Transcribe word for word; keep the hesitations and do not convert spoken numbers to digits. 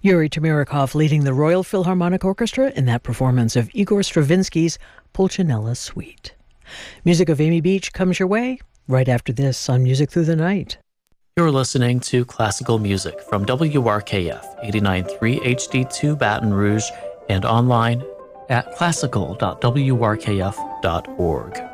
Yuri Tamirikov leading the Royal Philharmonic Orchestra in that performance of Igor Stravinsky's Pulcinella Suite. Music of Amy Beach comes your way right after this on Music Through the Night. You're listening to classical music from W R K F eighty-nine point three H D two Baton Rouge and online at classical dot w r k f dot org.